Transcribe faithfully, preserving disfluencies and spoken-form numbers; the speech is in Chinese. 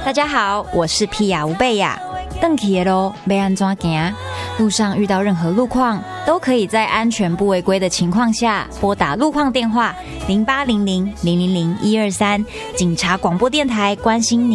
大家好，我是皮亚吴贝亚。邓起的咯，要安怎行？路上遇到任何路况，都可以在安全不违规的情况下，拨打路况电话零八零零零零零一二三，警察广播电台关心您。